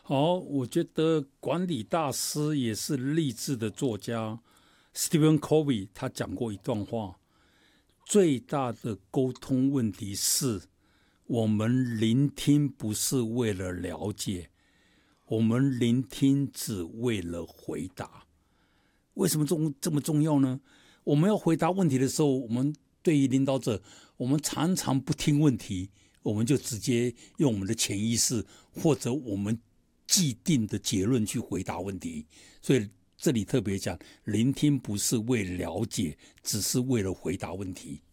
好，我觉得管理大师也是励志的作家 Stephen Covey，他讲过一段话：最大的沟通问题是，我们聆听不是为了了解，我们聆听只为了回答。为什么这么重要呢？我们要回答问题的时候，我们对于领导者，我们常常不听问题，我们就直接用我们的潜意识或者我们既定的结论去回答问题。所以这里特别讲，聆听不是为了了解，只是为了回答问题。